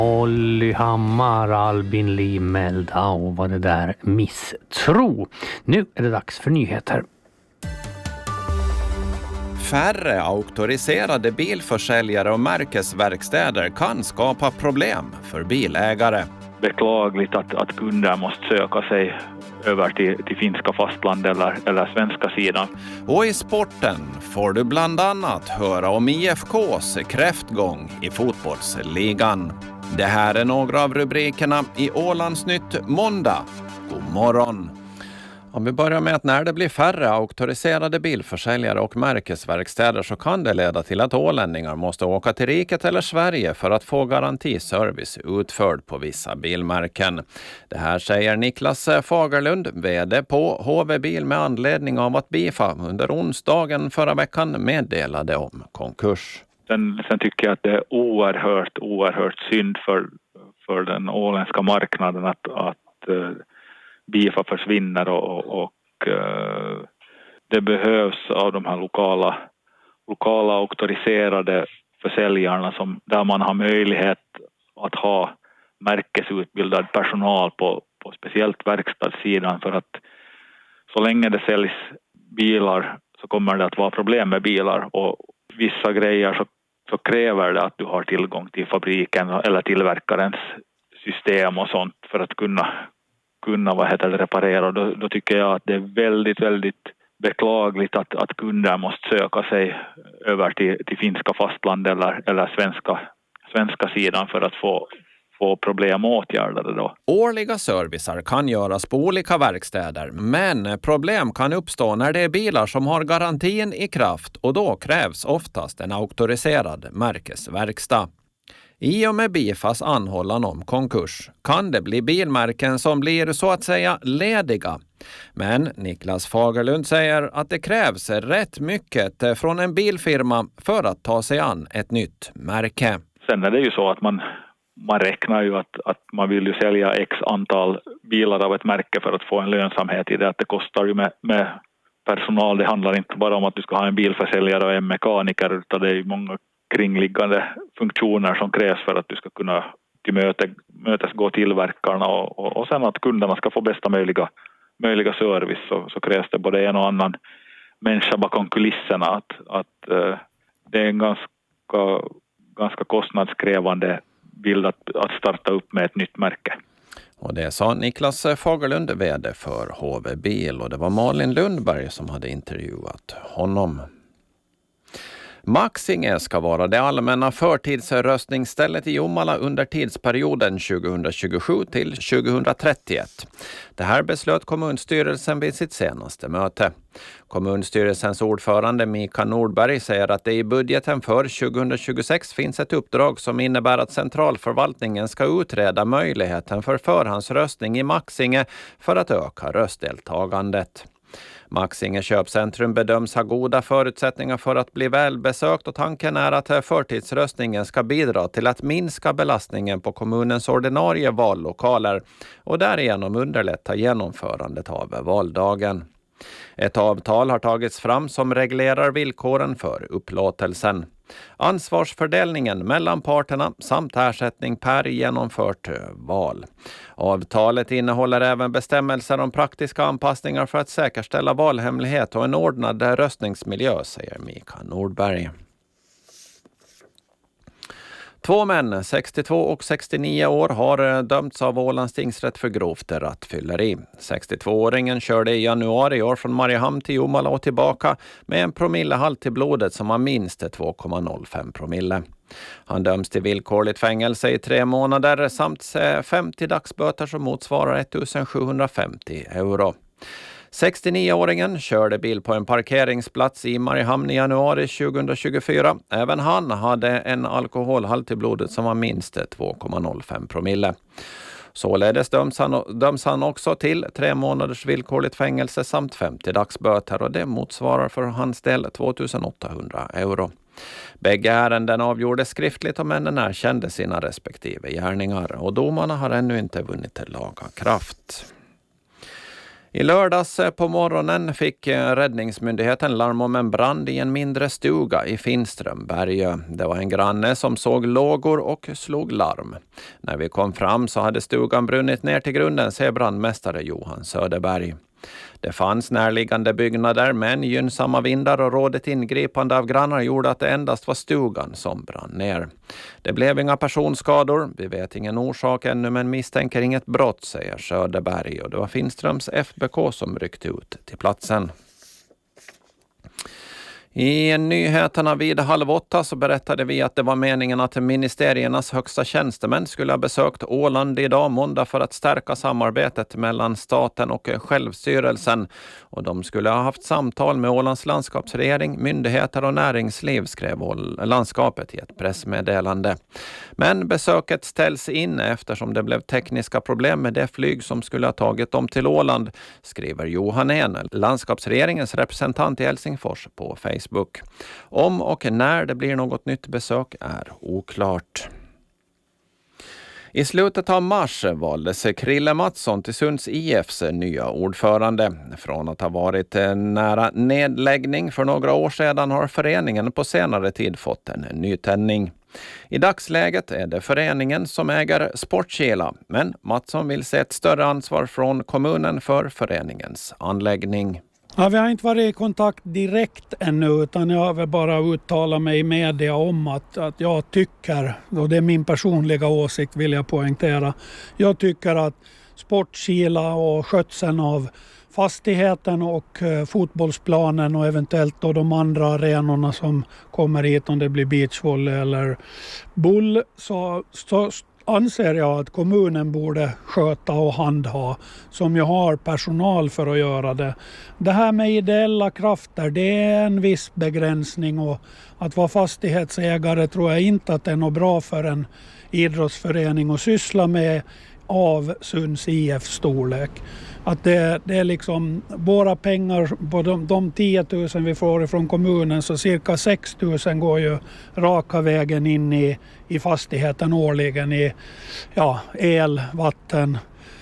Olly Hammar, Albin Limelda och vad det där misstro. Nu är det dags för nyheter. Färre auktoriserade bilförsäljare och märkesverkstäder kan skapa problem för bilägare. Beklagligt att kunder måste söka sig över till finska fastland eller svenska sidan. Och i sporten får du bland annat höra om IFKs kräftgång i fotbollsligan. Det här är några av rubrikerna i Ålandsnytt måndag. God morgon! Om vi börjar med att när det blir färre auktoriserade bilförsäljare och märkesverkstäder så kan det leda till att ålänningar måste åka till riket eller Sverige för att få garantiservice utförd på vissa bilmärken. Det här säger Niklas Fagerlund, vd på HV Bil, med anledning av att Bifa under onsdagen förra veckan meddelade om konkurs. Sen tycker jag att det är oerhört synd för den åländska marknaden att Bifa försvinner och det behövs av de här lokala auktoriserade försäljarna där man har möjlighet att ha märkesutbildad personal på speciellt verkstadssidan, för att så länge det säljs bilar så kommer det att vara problem med bilar, och vissa grejer så kräver det att du har tillgång till fabriken eller tillverkarens system och sånt för att kunna reparera. Då tycker jag att det är väldigt beklagligt att kunder måste söka sig över till finska fastland eller svenska sidan för att få problem åtgärdade då. Årliga servicer kan göras på olika verkstäder, men problem kan uppstå när det är bilar som har garantin i kraft, och då krävs oftast en auktoriserad märkesverkstad. I och med Bifas anhållan om konkurs kan det bli bilmärken som blir så att säga lediga. Men Niklas Fagerlund säger att det krävs rätt mycket från en bilfirma för att ta sig an ett nytt märke. Sen är det ju så att man räknar ju att man vill ju sälja x antal bilar av ett märke för att få en lönsamhet i det. Att det kostar ju med personal. Det handlar inte bara om att du ska ha en bilförsäljare och en mekaniker, utan det är ju många kringliggande funktioner som krävs för att du ska kunna tillmötesgå tillverkarna och sen att kunderna ska få bästa möjliga service, så krävs det både en och annan människa bakom kulisserna. Att det är en ganska kostnadskrävande bild att starta upp med ett nytt märke. Och det sa Niklas Fagerlund, vd för HV Bil, och det var Malin Lundberg som hade intervjuat honom. Maxinge ska vara det allmänna förtidsröstningsstället i Jomala under tidsperioden 2027 till 2031. Det här beslöt kommunstyrelsen vid sitt senaste möte. Kommunstyrelsens ordförande Mika Nordberg säger att det i budgeten för 2026 finns ett uppdrag som innebär att centralförvaltningen ska utreda möjligheten för förhandsröstning i Maxinge för att öka röstdeltagandet. Maxinge köpcentrum bedöms ha goda förutsättningar för att bli välbesökt, och tanken är att förtidsröstningen ska bidra till att minska belastningen på kommunens ordinarie vallokaler och därigenom underlätta genomförandet av valdagen. Ett avtal har tagits fram som reglerar villkoren för upplåtelsen. Ansvarsfördelningen mellan parterna samt ersättning per genomfört val. Avtalet innehåller även bestämmelser om praktiska anpassningar för att säkerställa valhemlighet och en ordnad röstningsmiljö, säger Mika Nordberg. 2 män, 62 och 69 år, har dömts av Ålands tingsrätt för grovt rattfylleri. 62-åringen körde i januari i år från Mariehamn till Jomala och tillbaka med en promillehalt i blodet som var minst 2,05 promille. Han döms till villkorligt fängelse i 3 månader samt 50 dagsböter som motsvarar 1750 euro. 69-åringen körde bil på en parkeringsplats i Mariehamn i januari 2024. Även han hade en alkoholhalt i blodet som var minst 2,05 promille. Således döms han också till 3 månaders villkorligt fängelse samt 50 dagsböter, och det motsvarar för hans del 2800 euro. Bägge ärenden avgjordes skriftligt och männen erkände sina respektive gärningar, och domarna har ännu inte vunnit laga kraft. I lördags på morgonen fick räddningsmyndigheten larm om en brand i en mindre stuga i Finströmberg. Det var en granne som såg lågor och slog larm. När vi kom fram så hade stugan brunnit ner till grunden, säger brandmästare Johan Söderberg. Det fanns närliggande byggnader, men gynnsamma vindar och rådet ingripande av grannar gjorde att det endast var stugan som brann ner. Det blev inga personskador. Vi vet ingen orsak ännu, men misstänker inget brott, säger Söderberg. Och det var Finströms FBK som ryckte ut till platsen. I nyheterna vid 7:30 så berättade vi att det var meningen att ministeriernas högsta tjänstemän skulle ha besökt Åland idag måndag för att stärka samarbetet mellan staten och självstyrelsen. Och de skulle ha haft samtal med Ålands landskapsregering, myndigheter och näringsliv, skrev landskapet i ett pressmeddelande. Men besöket ställs in eftersom det blev tekniska problem med det flyg som skulle ha tagit dem till Åland, skriver Johan Enel, landskapsregeringens representant i Helsingfors på Facebook. Om och när det blir något nytt besök är oklart. I slutet av mars valdes Krille Mattsson till Sunds IFs nya ordförande. Från att ha varit nära nedläggning för några år sedan har föreningen på senare tid fått en nytändning. I dagsläget är det föreningen som äger Sportkila, men Mattsson vill se ett större ansvar från kommunen för föreningens anläggning. Ja, vi har inte varit i kontakt direkt ännu, utan jag har väl bara uttalat mig i media om att jag tycker, och det är min personliga åsikt vill jag poängtera, jag tycker att Sportkila och skötseln av fastigheten och fotbollsplanen och eventuellt då de andra arenorna som kommer hit, om det blir beachvolley eller boll, så anser jag att kommunen borde sköta och handha, som ju har personal för att göra det. Det här med ideella krafter, det är en viss begränsning, och att vara fastighetsägare tror jag inte att det är något bra för en idrottsförening att syssla med av Sunds IF storlek. Att det är liksom våra pengar på de 10 000 vi får från kommunen, så cirka 6 000 går ju raka vägen in i fastigheten årligen i el, vatten,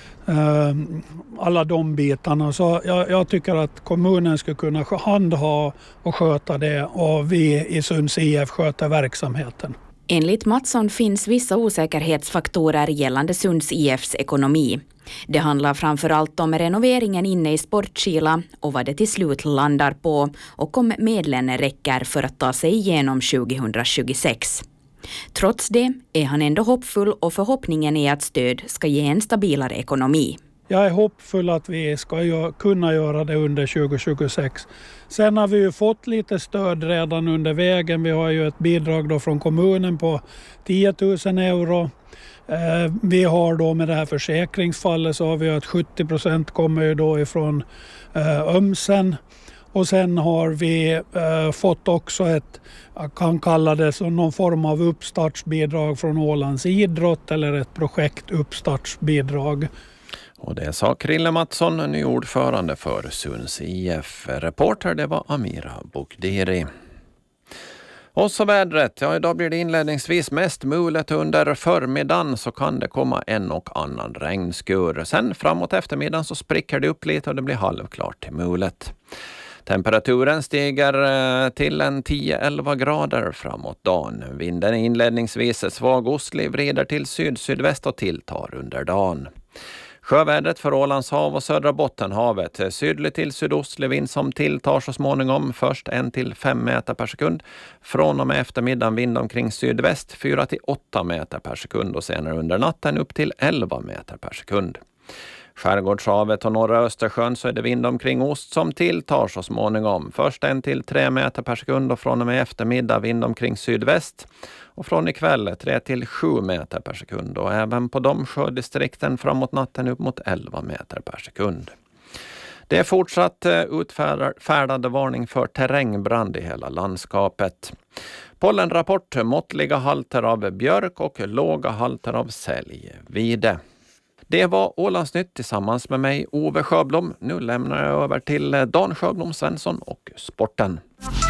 alla de bitarna. Så jag tycker att kommunen ska kunna handha och sköta det, och vi i Sunds IF sköter verksamheten. Enligt Mattsson finns vissa osäkerhetsfaktorer gällande Sunds IFs ekonomi. Det handlar framförallt om renoveringen inne i Sportkila och vad det till slut landar på, och om medlen räcker för att ta sig igenom 2026. Trots det är han ändå hoppfull, och förhoppningen är att stöd ska ge en stabilare ekonomi. Jag är hoppfull att vi ska kunna göra det under 2026. Sen har vi ju fått lite stöd redan under vägen. Vi har ju ett bidrag då från kommunen på 10 000 euro. Vi har då med det här försäkringsfallet så har vi att 70% kommer ju då ifrån Ömsen. Och sen har vi fått också jag kan kalla det som någon form av uppstartsbidrag från Ålands idrott, eller ett projektuppstartsbidrag. Och det sa Krille Mattsson, ny ordförande för Sunds IF. Reporter, det var Amira Bokdiri. Och så vädret. Ja, idag blir det inledningsvis mest mulet. Under förmiddagen så kan det komma en och annan regnskur. Sen framåt eftermiddagen så spricker det upp lite och det blir halvklart till mulet. Temperaturen stiger till en 10-11 grader framåt dagen. Vinden är inledningsvis svag ostlig, vrider till syd-sydväst och tilltar under dagen. Sjövädret för Ålands hav och södra Bottenhavet. Sydlig till sydostlig vind som tilltar så småningom. Först 1-5 meter per sekund. Från och med eftermiddagen vind omkring sydväst 4-8 meter per sekund. Och senare under natten upp till 11 meter per sekund. Skärgårdshavet och norra Östersjön så är det vind omkring ost som tilltar så småningom. Först 1-3 meter per sekund och från och med eftermiddag vind omkring sydväst. Och från ikväll 3-7 meter per sekund. Och även på de sjödistrikten framåt natten upp mot 11 meter per sekund. Det är fortsatt utfärdade varning för terrängbrand i hela landskapet. Pollenrapport, måttliga halter av björk och låga halter av säljvide. Det var Ålandsnytt tillsammans med mig, Ove Sjöblom. Nu lämnar jag över till Dan Sjöblom Svensson och sporten.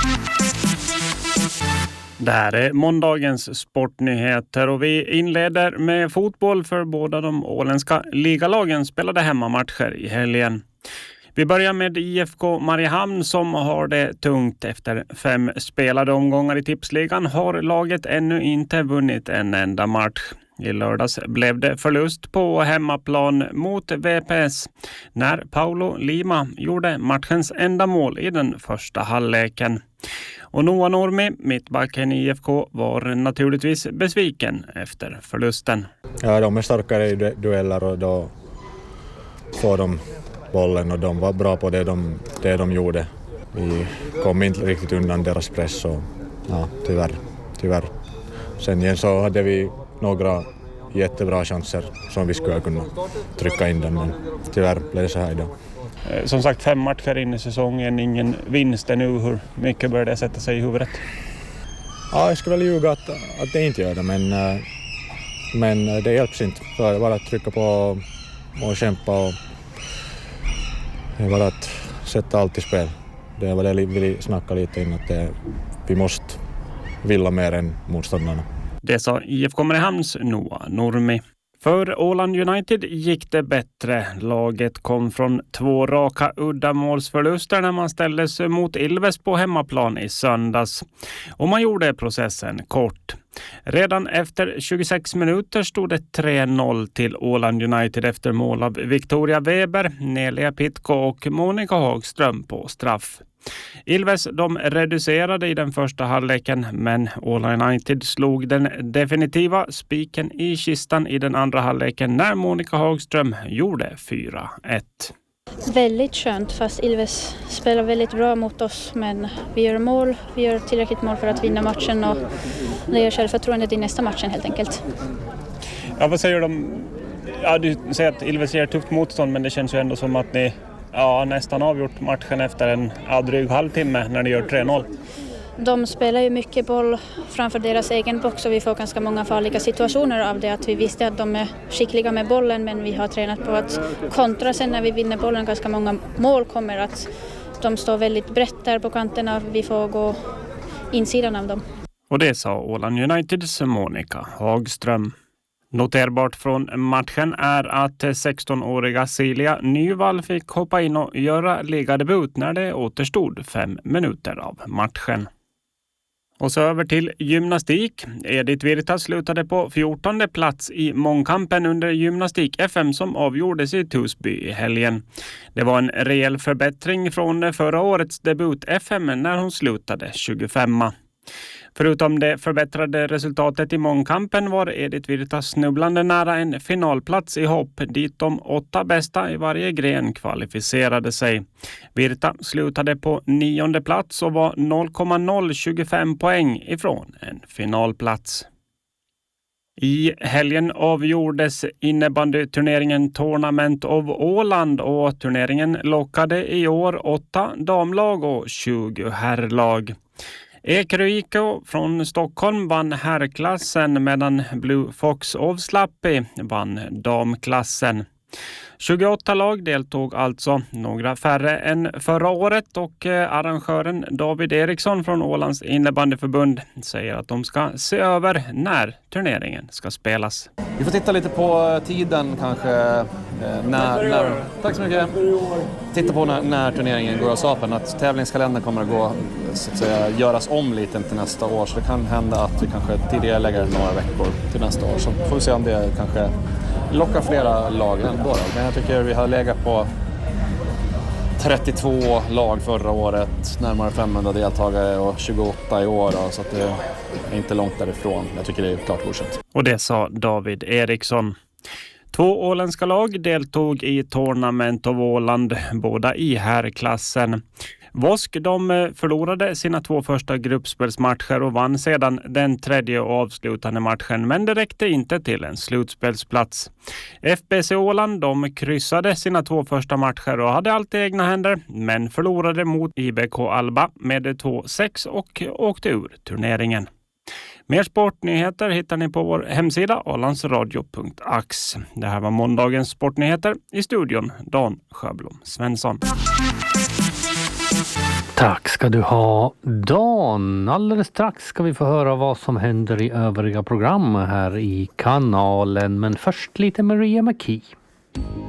Det här är måndagens sportnyheter och vi inleder med fotboll, för båda de åländska ligalagen spelade hemmamatcher i helgen. Vi börjar med IFK Mariehamn som har det tungt. Efter 5 spelade omgångar i tipsligan har laget ännu inte vunnit en enda match. I lördags blev det förlust på hemmaplan mot VPS när Paulo Lima gjorde matchens enda mål i den första halvleken. Och Noah Nurmi, mittbacken i IFK, var naturligtvis besviken efter förlusten. Ja, de är starkare i dueller och då får de bollen och de var bra på det de gjorde. Vi kom inte riktigt undan deras press och ja, tyvärr. Sen igen så hade vi några jättebra chanser som vi skulle kunna trycka in den, men tyvärr blev det så här idag. Som sagt, 5 matcher in i säsongen, ingen vinst ännu. Hur mycket bör det sätta sig i huvudet? Ja, jag skulle väl ljuga att det inte gör det, men det hjälps inte. För bara att trycka på och kämpa och det är bara att sätta allt i spel. Det var det vi ville snacka lite in, att vi måste vilja mer än motståndarna. Det sa IFK Mariehamns Noah Nurmi. För Åland United gick det bättre. Laget kom från 2 raka uddamålsförluster när man ställdes mot Ilves på hemmaplan i söndags. Och man gjorde processen kort. Redan efter 26 minuter stod det 3-0 till Åland United efter mål av Victoria Weber, Nelia Pitko och Monica Hagström på straff. Ilves de reducerade i den första halvleken, men Åland United slog den definitiva spiken i kistan i den andra halvleken när Monica Hagström gjorde 4-1. Väldigt skönt, fast Ilves spelar väldigt bra mot oss, men vi gör tillräckligt mål för att vinna matchen och det ger självförtroendet i nästa matchen helt enkelt. Ja, vad säger de? Ja, du säger att Ilves ger tufft motstånd, men det känns ju ändå som att ni nästan avgjort matchen efter en dryg halvtimme när ni gör 3-0. De spelar ju mycket boll framför deras egen box och vi får ganska många farliga situationer av det. Att vi visste att de är skickliga med bollen, men vi har tränat på att kontra sen när vi vinner bollen. Ganska många mål kommer att de står väldigt brett där på kanterna. Vi får gå insidan av dem. Och det sa Åland Uniteds Monica Hagström. Noterbart från matchen är att 16-åriga Silja Nyvall fick hoppa in och göra ligadebut när det återstod 5 minuter av matchen. Och så över till gymnastik. Edith Virta slutade på 14:e plats i mångkampen under gymnastik-FM som avgjordes i Torsby i helgen. Det var en rejäl förbättring från förra årets debut-FM när hon slutade 25. Förutom det förbättrade resultatet i mångkampen var Edith Virta snubblande nära en finalplats i hopp dit de 8 bästa i varje gren kvalificerade sig. Virta slutade på 9:e plats och var 0,025 poäng ifrån en finalplats. I helgen avgjordes innebandyturneringen Tournament of Åland och turneringen lockade i år 8 damlag och 20 herrlag. Ekeröiko från Stockholm vann herrklassen medan Blue Fox of Slappi vann damklassen. 28 lag deltog alltså, några färre än förra året, och arrangören David Eriksson från Ålands innebandyförbund säger att de ska se över när turneringen ska spelas. Vi får titta lite på tiden kanske, tack så mycket. Titta på när turneringen går av stapeln, att tävlingskalendern kommer att gå, så att säga, göras om lite till nästa år, så det kan hända att vi kanske tidigare lägger några veckor till nästa år, så får vi se om det kanske lockar flera lag ändå. Men jag tycker vi har legat på 32 lag förra året, närmare 500 deltagare och 28 i år, så att det är inte långt därifrån. Jag tycker det är klart godkänt. Och det sa David Eriksson. 2 åländska lag deltog i Tournament of Åland, båda i herrklassen. Vosk de förlorade sina 2 första gruppspelsmatcher och vann sedan den 3:e och avslutande matchen, men det räckte inte till en slutspelsplats. FBC Åland de kryssade sina 2 första matcher och hade allt i egna händer, men förlorade mot IBK Alba med 2-6 och åkte ur turneringen. Mer sportnyheter hittar ni på vår hemsida ålandsradio.ax. Det här var måndagens sportnyheter. I studion Dan Sjöblom Svensson. Tack ska du ha, Dan. Alldeles strax ska vi få höra vad som händer i övriga program här i kanalen. Men först lite Maria McKee.